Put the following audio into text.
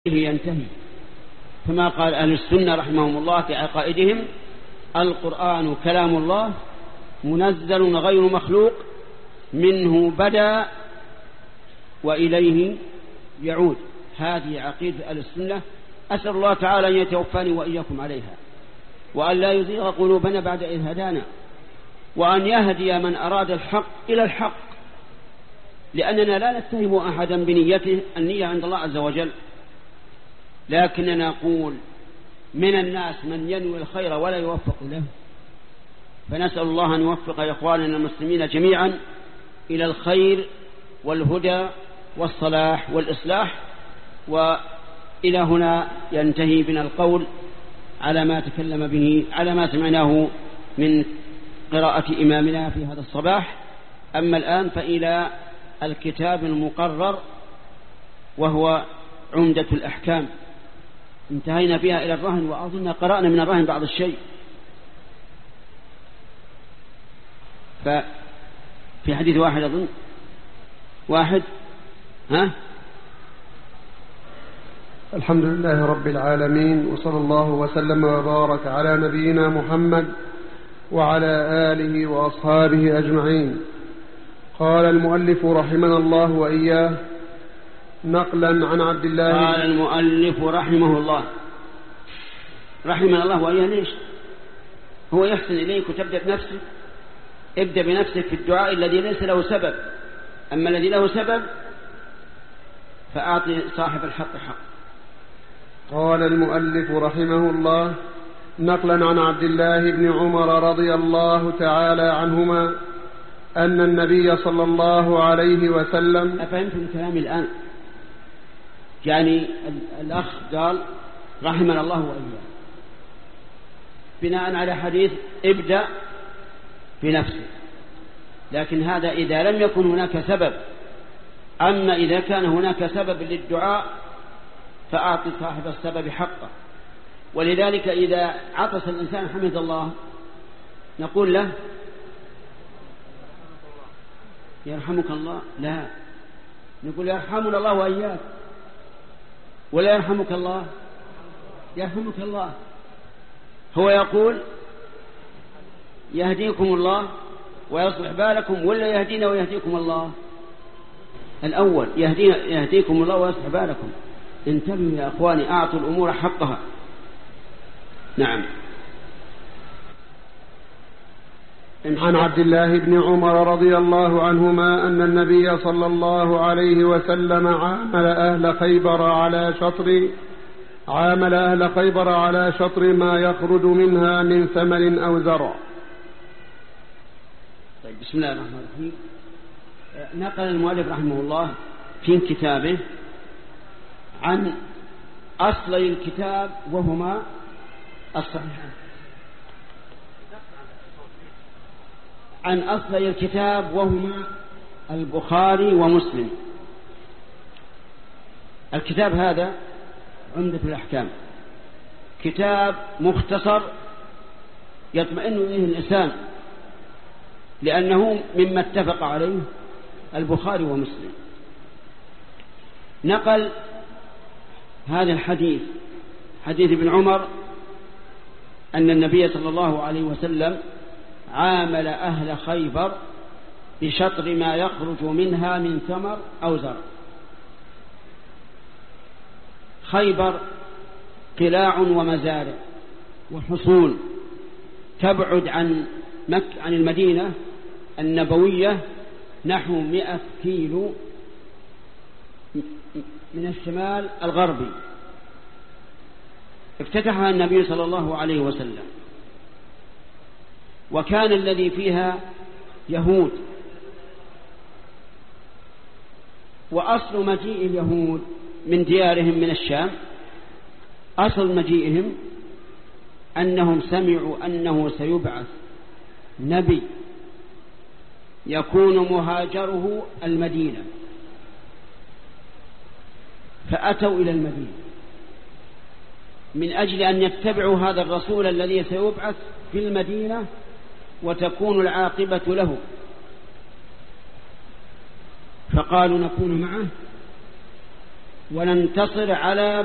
ينتهي، كما قال أهل السنة رحمهم الله في عقائدهم: القرآن كلام الله منزل غير مخلوق، منه بدأ وإليه يعود. هذه عقيدة أهل السنة، أسأل الله تعالى أن يتوفاني وإياكم عليها، وأن لا يزيغ قلوبنا بعد إذ هدانا، وأن يهدي من أراد الحق إلى الحق، لأننا لا نتهم أحدا بنيته، النية عند الله عز وجل، لكننا نقول من الناس من ينوي الخير ولا يوفق له، فنسأل الله أن يوفق إخواننا المسلمين جميعا إلى الخير والهدى والصلاح والإصلاح. وإلى هنا ينتهي بنا القول على ما تكلم به، على ما سمعناه من قراءة إمامنا في هذا الصباح. أما الآن فإلى الكتاب المقرر وهو عمدة الأحكام، انتهينا فيها إلى الرهن، وأظن قرأنا من الرهن بعض الشيء. ففي حديث واحد أظن واحد الحمد لله رب العالمين، وصلى الله وسلم وبارك على نبينا محمد وعلى آله وأصحابه أجمعين. قال المؤلف رحمنا الله وإياه نقلا عن عبد الله. قال المؤلف رحمه الله وإياه. ليش؟ هو يحسن إليك وتبدأ بنفسك. ابدأ بنفسك في الدعاء الذي ليس له سبب، أما الذي له سبب فأعطي صاحب الحق حق. قال المؤلف رحمه الله نقلا عن عبد الله بن عمر رضي الله تعالى عنهما أن النبي صلى الله عليه وسلم. أفهمتم كلامي الآن؟ يعني الأخ قال رحمنا الله وإياه بناء على حديث ابدأ بنفسك، لكن هذا إذا لم يكن هناك سبب. أما إذا كان هناك سبب للدعاء فأعطي صاحب السبب حقه. ولذلك إذا عطس الإنسان حمد الله نقول له يرحمك الله، لا، نقول يرحمنا الله وإياك، ولا يرحمك الله، يرحمك الله. هو يقول يهديكم الله ويصلح بالكم، ولا يهدينا ويهديكم الله؟ الأول يهديكم الله ويصلح بالكم. انتبهوا يا أخواني، أعطوا الأمور حقها. نعم. عن عبد الله بن عمر رضي الله عنهما أن النبي صلى الله عليه وسلم عامل أهل خيبر على شطر ما يخرج منها من ثمر أو زرع. طيب، بسم الله الرحمن الرحيم. نقل المؤلف رحمه الله في كتابه عن أصلي الكتاب وهما الصحيحان. عن أصلي الكتاب وهما البخاري ومسلم. الكتاب هذا عمدة الأحكام، كتاب مختصر يطمئن إليه الإنسان، لأنه مما اتفق عليه البخاري ومسلم. نقل هذا الحديث، حديث ابن عمر، أن النبي صلى الله عليه وسلم عامل أهل خيبر بشطر ما يخرج منها من ثمر أو زرع. خيبر قلاع ومزارع وحصول تبعد عن المدينة النبوية نحو 100 كيلو من الشمال الغربي. افتتحها النبي صلى الله عليه وسلم، وكان الذي فيها يهود. وأصل مجيء اليهود من ديارهم من الشام، أصل مجيئهم أنهم سمعوا أنه سيبعث نبي يكون مهاجره المدينة، فأتوا إلى المدينة من أجل أن يتبعوا هذا الرسول الذي سيبعث في المدينة وتكون العاقبة له. فقالوا نكون معه وننتصر على